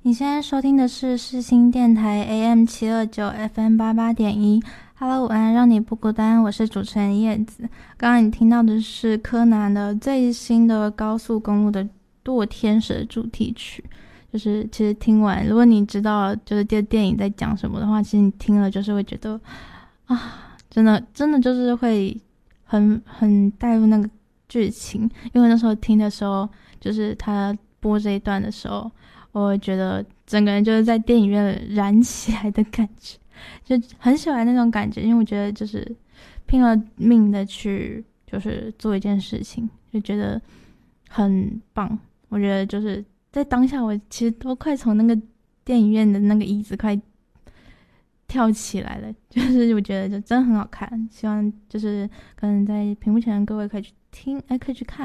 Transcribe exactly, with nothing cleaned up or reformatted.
你现在收听的是世新电台 A M 七二九 F M 八八点一。Hello， 午安，让你不孤单，我是主持人叶子。刚刚你听到的是柯南的最新的高速公路的堕天使的主题曲。就是其实听完，如果你知道就是这电影在讲什么的话，其实你听了就是会觉得啊，真的真的就是会很很带入那个剧情。因为那时候听的时候，就是他播这一段的时候，我会觉得整个人就是在电影院燃起来的感觉，就很喜欢那种感觉。因为我觉得就是拼了命的去就是做一件事情，就觉得很棒。我觉得就是在当下，我其实都快从那个电影院的那个椅子快跳起来了，就是我觉得就真的很好看。希望就是可能在屏幕前的各位可以去听，哎，可以去看。